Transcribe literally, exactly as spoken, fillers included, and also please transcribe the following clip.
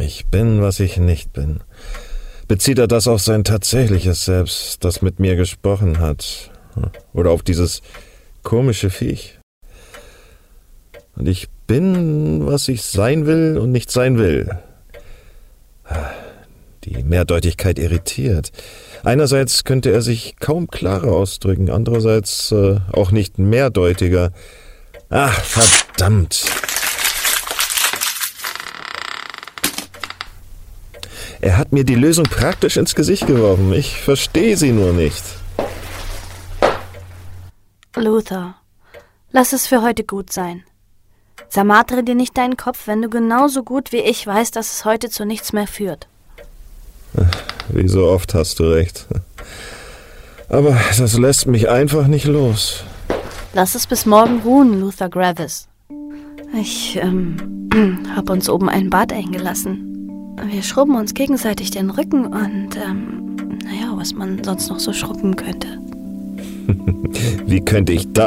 Ich bin, was ich nicht bin. Bezieht er das auf sein tatsächliches Selbst, das mit mir gesprochen hat? Oder auf dieses komische Viech? Und ich bin, was ich sein will und nicht sein will. Die Mehrdeutigkeit irritiert. Einerseits könnte er sich kaum klarer ausdrücken, andererseits äh, auch nicht mehrdeutiger. Ach, verdammt! Er hat mir die Lösung praktisch ins Gesicht geworfen. Ich verstehe sie nur nicht. Luther, lass es für heute gut sein. Zermartere dir nicht deinen Kopf, wenn du genauso gut wie ich weißt, dass es heute zu nichts mehr führt. Wie so oft hast du recht. Aber das lässt mich einfach nicht los. Lass es bis morgen ruhen, Luther Gravis. Ich ähm, hab uns oben ein Bad eingelassen. Wir schrubben uns gegenseitig den Rücken und, ähm, naja, was man sonst noch so schrubben könnte. Wie könnte ich da